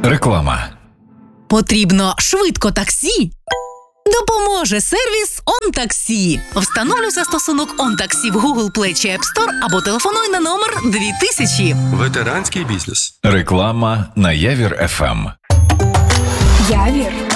Реклама. Потрібно швидко таксі? Допоможе сервіс OnTaxi. Встановлюй застосунок OnTaxi в Google Play чи App Store або телефонуй на номер 2000. Ветеранський бізнес. Реклама на Явір ФМ. Явір